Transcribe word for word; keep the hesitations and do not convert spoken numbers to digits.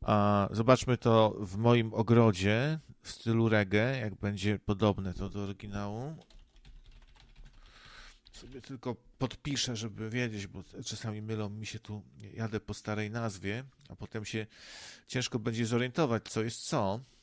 A zobaczmy to w moim ogrodzie w stylu reggae, jak będzie podobne to do oryginału. Sobie tylko podpiszę, żeby wiedzieć, bo czasami mylą mi się tu, jadę po starej nazwie, a potem się ciężko będzie zorientować, co jest co.